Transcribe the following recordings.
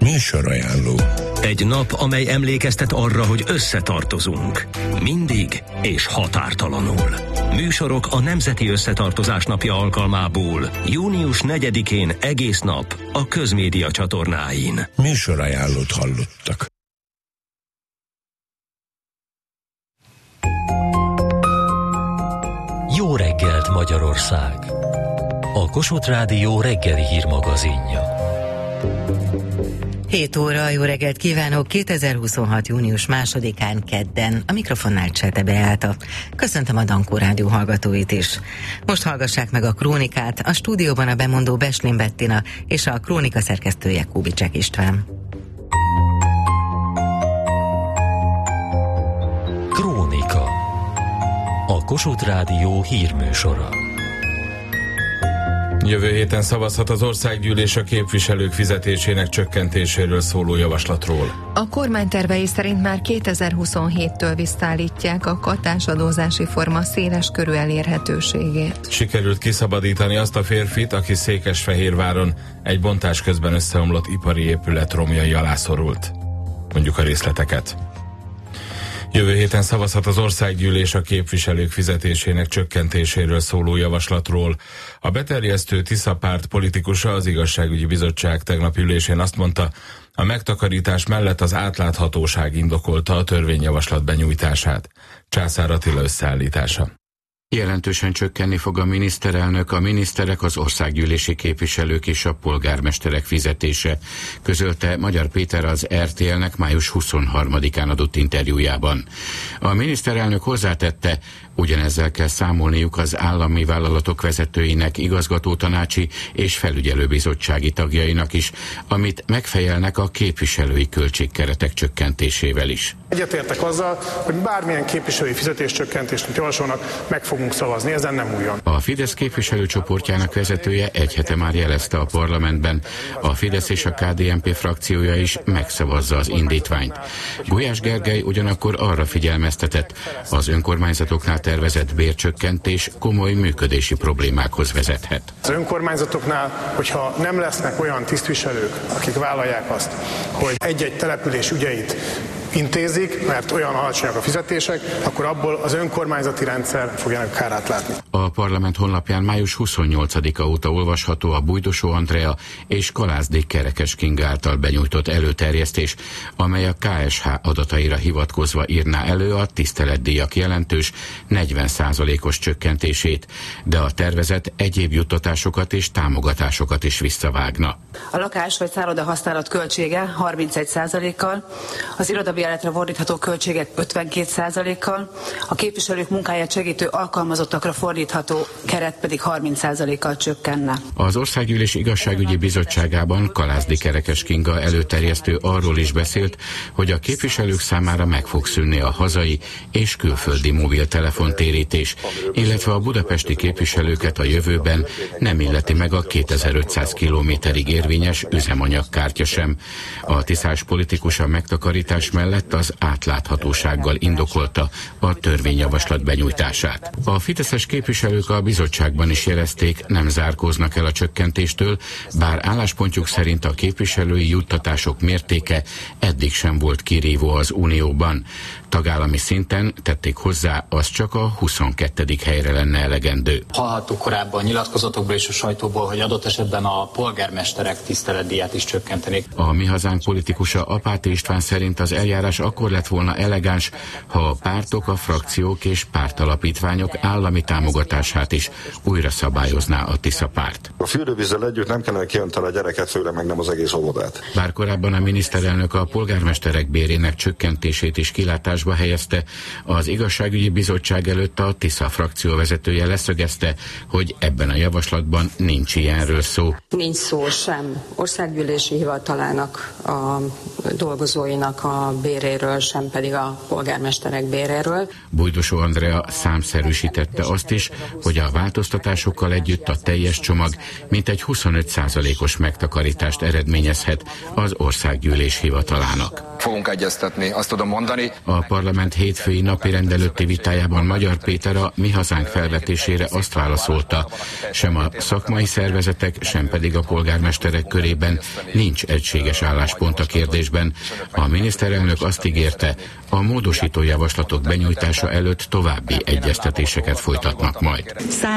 Műsorajánló. Egy nap, amely emlékeztet arra, hogy összetartozunk. Mindig és határtalanul. Műsorok a Nemzeti Összetartozás Napja alkalmából június 4-én egész nap a Közmédia csatornáin. Műsorajánlót hallottak. Jó reggelt, Magyarország! A Kossuth Rádió reggeli hírmagazinja. 7 óra, jó reggelt kívánok, 2026. június 2-án kedden. A mikrofonnál Csete Beáta. Köszöntöm a Dankó Rádió hallgatóit is. Most hallgassák meg a krónikát, a stúdióban a bemondó Beslin Bettina és a krónika szerkesztője Kubicsek István. Krónika. A Kossuth Rádió hírműsora. Jövő héten szavazhat az országgyűlés a képviselők fizetésének csökkentéséről szóló javaslatról. A kormány tervei szerint már 2027-től visszaállítják a kattánsadózási forma széles körű elérhetőségét. Sikerült kiszabadítani azt a férfit, aki Székesfehérváron egy bontás közben összeomlott ipari épület romjai alá szorult. Mondjuk a részleteket. Jövő héten szavazhat az országgyűlés a képviselők fizetésének csökkentéséről szóló javaslatról. A beterjesztő Tisza párt politikusa az Igazságügyi Bizottság tegnapi ülésén azt mondta, a megtakarítás mellett az átláthatóság indokolta a törvényjavaslat benyújtását. Császár Attila összeállítása. Jelentősen csökkenni fog a miniszterelnök, a miniszterek, az országgyűlési képviselők és a polgármesterek fizetése, közölte Magyar Péter az RTL-nek május 23-án adott interjújában. A miniszterelnök hozzátette, ugyanezzel kell számolniuk az állami vállalatok vezetőinek, igazgatótanácsi és felügyelőbizottsági tagjainak is, amit megfejelnek a képviselői költségkeretek csökkentésével is. Egyetértek azzal, hogy bármilyen képviselői fizetéscsökkentést javasolnak, meg fogunk szavazni, ezen nem újon. A Fidesz képviselőcsoportjának vezetője egy hete már jelezte a parlamentben, a Fidesz és a KDNP frakciója is megszavazza az indítványt. Gulyás Gergely ugyanakkor arra figyelmeztetett, az önkormányzatoknál tervezett bércsökkentés komoly működési problémákhoz vezethet. Az önkormányzatoknál, hogyha nem lesznek olyan tisztviselők, akik vállalják azt, hogy egy-egy település ügyeit intézik, mert olyan alacsonyak a fizetések, akkor abból az önkormányzati rendszer fogja kárát látni. A parlament honlapján május 28-a óta olvasható a Bújdosó Andrea és Kalászdi Kerekes Kinga által benyújtott előterjesztés, amely a KSH adataira hivatkozva írná elő a tiszteletdíjak jelentős 40%-os csökkentését, de a tervezet egyéb juttatásokat és támogatásokat is visszavágna. A lakás vagy szálloda használat költsége 31%-kal, az irodabéletre fordítható költségek 52%-kal, a képviselők munkáját segítő alkalmazottakra fordítható keret pedig 30%-kal csökkenne. Az Országgyűlés Igazságügyi Bizottságában Kalászdi Kerekes Kinga előterjesztő arról is beszélt, hogy a képviselők számára meg fog szűnni a hazai és külföldi mobiltelefontérítés, illetve a budapesti képviselőket a jövőben nem illeti meg a 2500 kilométerig érvényes üzemanyagkártya sem. A tiszás politikus a megtakarítás mellett az átláthatósággal indokolta a törvényjavaslat benyújtását. A fideszes képviselők a bizottságban is jelezték, nem zárkóznak el a csökkentéstől, bár álláspontjuk szerint a képviselői juttatások mértéke eddig sem volt kirívó az Unióban. Tagállami szinten, tették hozzá, az csak a 22. helyre lenne elegendő. Hallhattuk korábban nyilatkozatokból és a sajtóból, hogy adott esetben a polgármesterek tiszteletdíját is csökkentenék. A Mi Hazánk politikusa Apáti István szerint az eljárás akkor lett volna elegáns, ha a pártok, a frakciók és pártalapítványok állami támogatását is újra szabályozná a Tisza párt. A fürdővízzel együtt nem kellene kiönteni a gyereket, főleg meg nem az egész óvodát. Bár korábban a miniszterelnök a polgármesterek bérének csökkentését is kilátásba helyezte, az Igazságügyi Bizottság előtt a Tisza frakció vezetője leszögezte, hogy ebben a javaslatban nincs ilyenről szó. Nincs szó sem országgyűlési hivatalának, a dolgozóinak a béréről, sem pedig a polgármesterek béréről. Bújdosó Andrea számszerűsítette azt is, hogy a változtatásokkal együtt a teljes csomag mintegy 25%-os megtakarítást eredményezhet az Országgyűlés hivatalának. Fogunk egyeztetni, azt tudom mondani. A parlament hétfői napirend előtti vitájában Magyar Péter a Mi Hazánk felvetésére azt válaszolta, sem a szakmai szervezetek, sem pedig a polgármesterek körében nincs egységes álláspont a kérdésben. A miniszterelnök azt ígérte, a módosító javaslatok benyújtása előtt további egyeztetéseket folytatnak majd.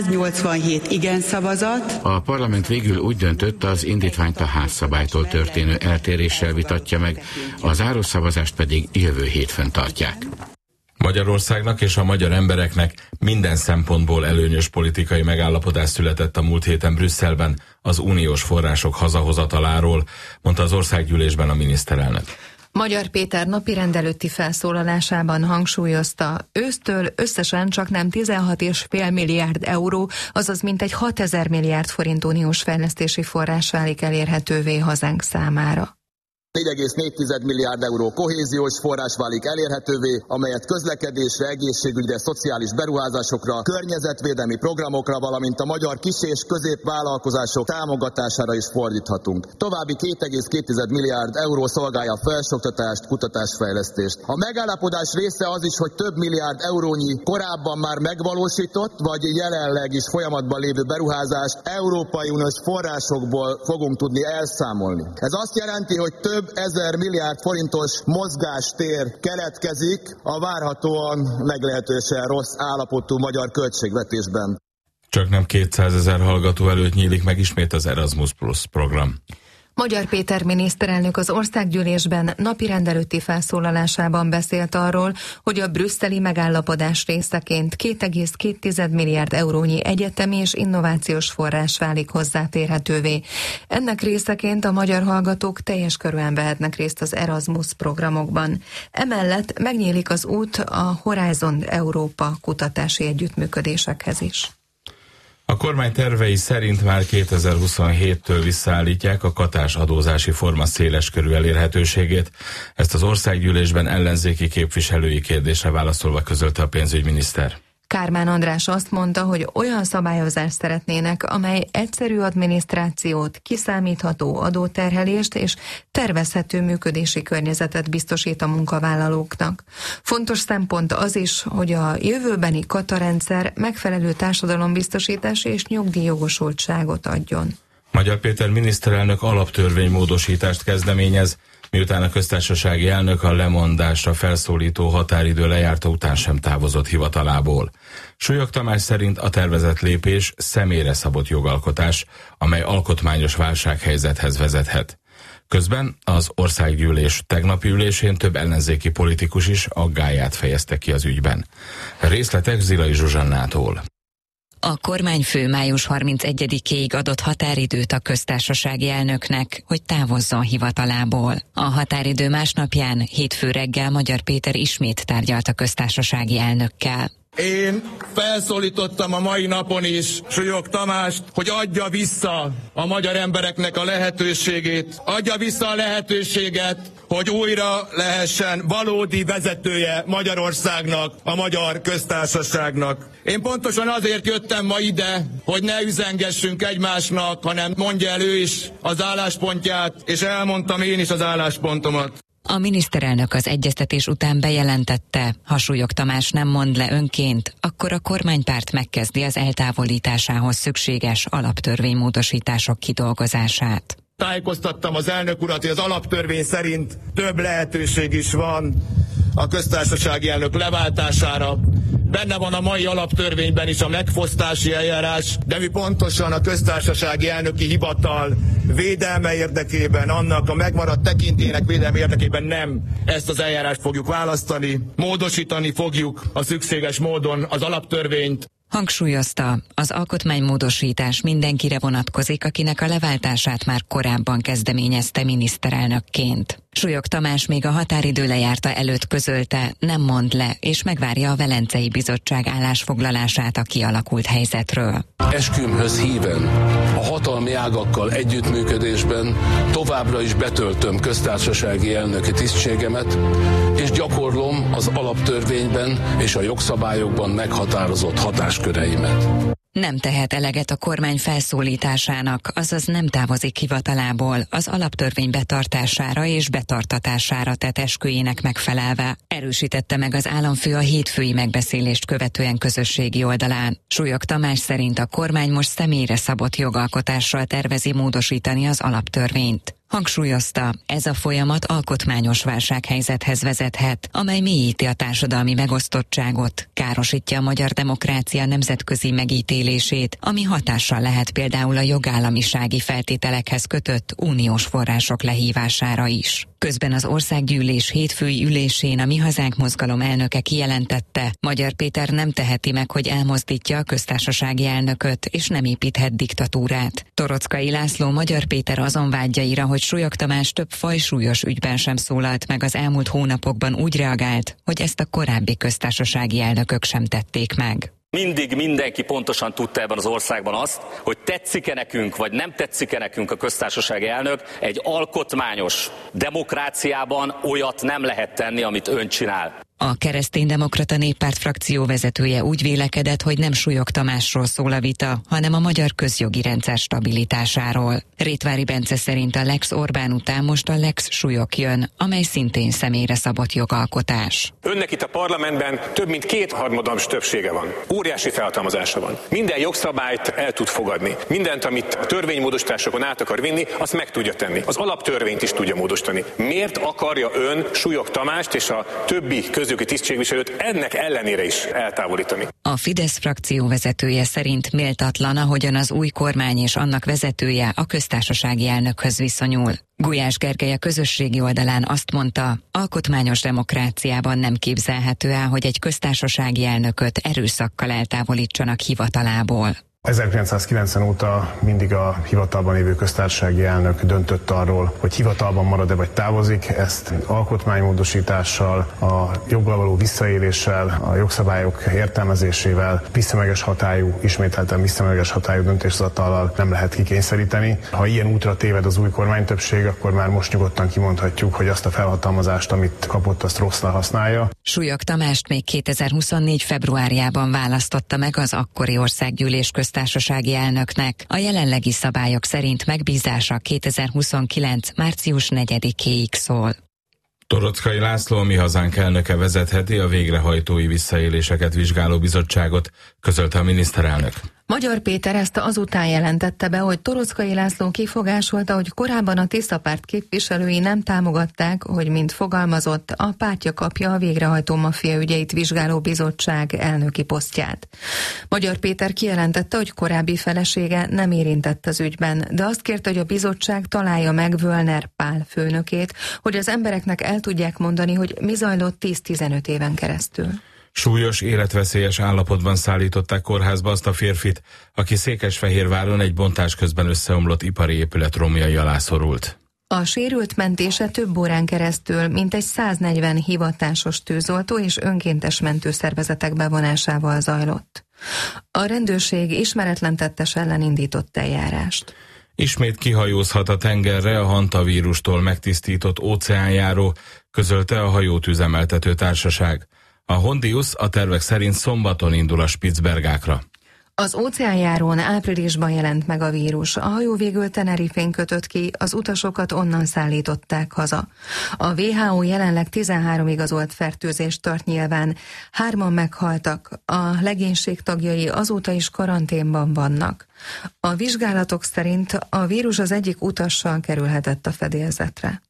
187 igen szavazat. A parlament végül úgy döntött, az indítványt a házszabálytól történő eltéréssel vitatja meg, az zárószavazást pedig jövő hétfőn tartják. Magyarországnak és a magyar embereknek minden szempontból előnyös politikai megállapodás született a múlt héten Brüsszelben az uniós források hazahozataláról, mondta az Országgyűlésben a miniszterelnök. Magyar Péter napirend előtti felszólalásában hangsúlyozta, ősztől összesen csaknem 16,5 milliárd euró, azaz mintegy 6000 milliárd forint uniós fejlesztési forrás válik elérhetővé hazánk számára. 4,4 milliárd euró kohéziós forrás válik elérhetővé, amelyet közlekedésre, egészségügyre, szociális beruházásokra, környezetvédelmi programokra, valamint a magyar kis- és középvállalkozások támogatására is fordíthatunk. További 2,2 milliárd euró szolgálja a felsőoktatást, kutatásfejlesztést. A megállapodás része az is, hogy több milliárd eurónyi korábban már megvalósított, vagy jelenleg is folyamatban lévő beruházást Európai Uniós forrásokból fogunk tudni elszámolni. Ez azt jelenti, hogy több ezer milliárd forintos mozgástér keletkezik a várhatóan meglehetősen rossz állapotú magyar költségvetésben. Csak nem 200 000 hallgató előtt nyílik meg ismét az Erasmus Plus program. Magyar Péter miniszterelnök az Országgyűlésben napirend előtti felszólalásában beszélt arról, hogy a brüsszeli megállapodás részeként 2,2 milliárd eurónyi egyetemi és innovációs forrás válik hozzáférhetővé. Ennek részeként a magyar hallgatók teljes körűen vehetnek részt az Erasmus programokban. Emellett megnyílik az út a Horizon Európa kutatási együttműködésekhez is. A kormány tervei szerint már 2027-től visszaállítják a katás adózási forma széleskörű elérhetőségét. Ezt az Országgyűlésben ellenzéki képviselői kérdésre válaszolva közölte a pénzügyminiszter. Kármán András azt mondta, hogy olyan szabályozást szeretnének, amely egyszerű adminisztrációt, kiszámítható adóterhelést és tervezhető működési környezetet biztosít a munkavállalóknak. Fontos szempont az is, hogy a jövőbeni katarendszer megfelelő társadalombiztosítási és nyugdíjjogosultságot adjon. Magyar Péter miniszterelnök alaptörvénymódosítást kezdeményez, miután a köztársasági elnök a lemondásra felszólító határidő lejárta után sem távozott hivatalából. Súlyog Tamás szerint a tervezett lépés személyre szabott jogalkotás, amely alkotmányos válsághelyzethez vezethet. Közben az Országgyűlés tegnapi ülésén több ellenzéki politikus is aggályát fejezte ki az ügyben. Részletek Zilai Zsuzsannától. A kormányfő május 31-ig adott határidőt a köztársasági elnöknek, hogy távozzon hivatalából. A határidő másnapján, hétfő reggel Magyar Péter ismét tárgyalt a köztársasági elnökkel. Én felszólítottam a mai napon is Súlyog Tamást, hogy adja vissza a magyar embereknek a lehetőségét, adja vissza a lehetőséget, hogy újra lehessen valódi vezetője Magyarországnak, a magyar köztársaságnak. Én pontosan azért jöttem ma ide, hogy ne üzengessünk egymásnak, hanem mondja el ő is az álláspontját, és elmondtam én is az álláspontomat. A miniszterelnök az egyeztetés után bejelentette, ha Súlyog Tamás nem mond le önként, akkor a kormánypárt megkezdi az eltávolításához szükséges alaptörvénymódosítások kidolgozását. Tájékoztattam az elnök urat, hogy az alaptörvény szerint több lehetőség is van a köztársasági elnök leváltására. Benne van a mai alaptörvényben is a megfosztási eljárás, de mi pontosan a köztársasági elnöki hivatal védelme érdekében, annak a megmaradt tekintélynek védelme érdekében nem ezt az eljárást fogjuk választani, módosítani fogjuk a szükséges módon az alaptörvényt. Hangsúlyozta, az alkotmánymódosítás mindenkire vonatkozik, akinek a leváltását már korábban kezdeményezte miniszterelnökként. Súlyog Tamás még a határidő lejárta előtt közölte, nem mond le, és megvárja a Velencei Bizottság állásfoglalását a kialakult helyzetről. Esküvőmhöz híven, a hatalmi ágakkal együttműködésben továbbra is betöltöm köztársasági elnöki tisztségemet, és gyakorlom az alaptörvényben és a jogszabályokban meghatározott hatásköreimet. Nem tehet eleget a kormány felszólításának, azaz nem távozik hivatalából az alaptörvény betartására és betartatására tett esküjének megfelelve. Erősítette meg az államfő a hétfői megbeszélést követően közösségi oldalán. Súlyog Tamás szerint a kormány most személyre szabott jogalkotással tervezi módosítani az alaptörvényt. Hangsúlyozta, ez a folyamat alkotmányos válsághelyzethez vezethet, amely mélyíti a társadalmi megosztottságot, károsítja a magyar demokrácia nemzetközi megítélését, ami hatással lehet például a jogállamisági feltételekhez kötött uniós források lehívására is. Közben az országgyűlés hétfői ülésén a Mi Hazánk mozgalom elnöke kijelentette, Magyar Péter nem teheti meg, hogy elmozdítja a köztársasági elnököt, és nem építhet diktatúrát. Toroczkai László Magyar Péter azon vágyaira, hogy Súlyog Tamás több fajsúlyos ügyben sem szólalt meg az elmúlt hónapokban, úgy reagált, hogy ezt a korábbi köztársasági elnökök sem tették meg. Mindig mindenki pontosan tudta ebben az országban azt, hogy tetszik-e nekünk, vagy nem tetszik-e nekünk a köztársasági elnök, egy alkotmányos demokráciában olyat nem lehet tenni, amit ön csinál. A Kereszténydemokrata Néppárt frakció vezetője úgy vélekedett, hogy nem Súlyog Tamásról szól a vita, hanem a magyar közjogi rendszer stabilitásáról. Rétvári Bence szerint a Lex Orbán után most a Lex Súlyog jön, amely szintén személyre szabott jogalkotás. Önnek itt a parlamentben több mint 2/3 többsége van. Óriási felhatalmazása van. Minden jogszabályt el tud fogadni. Mindent, amit a törvénymódosításokon át akar vinni, azt meg tudja tenni. Az alaptörvényt is tudja módosítani. Miért akarja ön Súlyog Tamást és a többi közjogi tisztségviselőt ennek ellenére is eltávolítani? A Fidesz frakció vezetője szerint méltatlan, ahogyan az új kormány és annak vezetője a köztársasági elnökhöz viszonyul. Gulyás Gergely a közösségi oldalán azt mondta, alkotmányos demokráciában nem képzelhető el, hogy egy köztársasági elnököt erőszakkal eltávolítsanak hivatalából. 1990 óta mindig a hivatalban lévő köztársasági elnök döntött arról, hogy hivatalban marad-e vagy távozik. Ezt alkotmánymódosítással, a joggal való visszaéléssel, a jogszabályok értelmezésével, visszamenőleges hatályú, ismételten visszamenőleges hatályú döntéshozatallal nem lehet kikényszeríteni. Ha ilyen útra téved az új kormánytöbbség, akkor már most nyugodtan kimondhatjuk, hogy azt a felhatalmazást, amit kapott, azt rosszra használja. Súlyog Tamást még 2024. februárjában választotta meg az akkori országgyűlés köztársasági elnöknek. A jelenlegi szabályok szerint megbízása 2029. március 4-éig szól. Toroczkai László, a Mi Hazánk elnöke vezetheti a végrehajtói visszaéléseket vizsgáló bizottságot, közölte a miniszterelnök. Magyar Péter ezt azután jelentette be, hogy Toroczkai László kifogásolta, hogy korábban a Tisza-párt képviselői nem támogatták, hogy mint fogalmazott, a pártja kapja a végrehajtó maffia ügyeit vizsgáló bizottság elnöki posztját. Magyar Péter kijelentette, hogy korábbi felesége nem érintett az ügyben, de azt kérte, hogy a bizottság találja meg Völner Pál főnökét, hogy az embereknek el tudják mondani, hogy mi zajlott 10-15 éven keresztül. Súlyos, életveszélyes állapotban szállították kórházba azt a férfit, aki Székesfehérváron egy bontás közben összeomlott ipari épület romjai alá szorult. A sérült mentése több órán keresztül mintegy 140 hivatásos tűzoltó és önkéntes mentőszervezetek bevonásával zajlott. A rendőrség ismeretlen tettes ellen indított eljárást. Ismét kihajózhat a tengerre a hantavírustól megtisztított óceánjáró, közölte a hajót üzemeltető társaság. A Hondius a tervek szerint szombaton indul a Spitzbergákra. Az óceánjárón áprilisban jelent meg a vírus. A hajó végül Tenerifén kötött ki, az utasokat onnan szállították haza. A WHO jelenleg 13 igazolt fertőzést tart nyilván, 3-an meghaltak, a legénység tagjai azóta is karanténban vannak. A vizsgálatok szerint a vírus az egyik utassal kerülhetett a fedélzetre.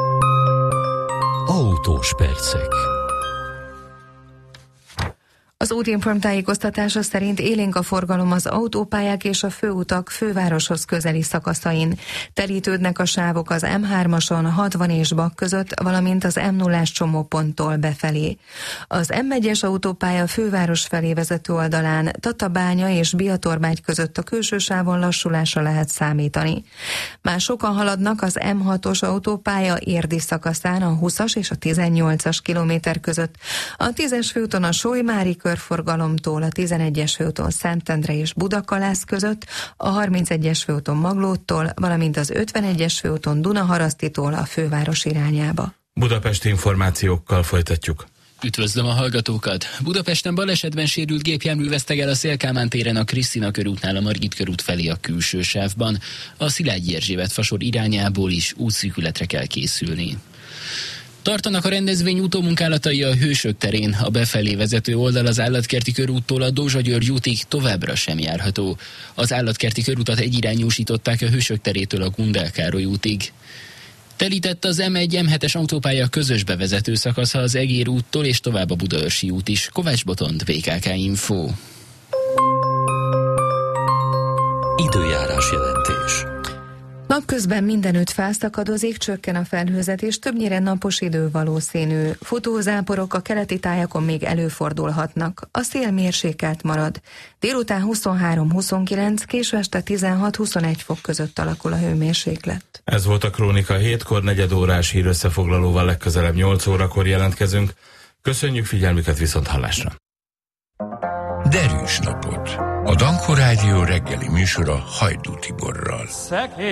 Autós percek. Az Útinform tájékoztatása szerint élénk a forgalom az autópályák és a főutak fővároshoz közeli szakaszain. Telítődnek a sávok az M3-ason, 60 és Bak között, valamint az M0-ás csomóponttól befelé. Az M1-es autópálya főváros felé vezető oldalán Tatabánya és Biatorbágy között a külső sávon lassulásra lehet számítani. Már sokan haladnak az M6-os autópálya érdi szakaszán a 20-as és a 18-as kilométer között, a 10-es főúton a Solymári körforgalomtól, a 11-es főúton Szentendre és Budakalász között, a 31-es főúton Maglóttól, valamint az 51-es főúton Dunaharasztitól a főváros irányába. Budapesti információkkal folytatjuk. Üdvözlöm a hallgatókat! Budapesten balesetben sérült gépjármű veszteg el a Széll-Kálmán téren a Krisztina körútnál a Margit körút felé a külső sávban. A Szilágyi Erzsébet fasor irányából is útszűkületre kell készülni. Tartanak a rendezvény utómunkálatai a Hősök terén, a befelé vezető oldal az Állatkerti körúttól a Dózsa-György útig továbbra sem járható. Az Állatkerti körútat egyirányúsították a Hősök terétől a Gundel Károly útig. Telített az M1-M7-es autópálya közös bevezető szakasza az Egér úttól és tovább a Budaörsi út is. Kovács Botond, VKK Info. Időjárás jelentés. Napközben mindenütt felszakadozik, csökken a felhőzetés, többnyire napos idő valószínű. Futózáporok a keleti tájakon még előfordulhatnak. A szél mérsékelt marad. Délután 23-29, késő este 16-21 fok között alakul a hőmérséklet. Ez volt a Krónika 7-kor, negyedórás hírösszefoglalóval legközelebb 8 órakor jelentkezünk. Köszönjük figyelmüket, viszont hallásra! Derűs napot! A Danko Rádió reggeli műsora Hajdú Tiborral.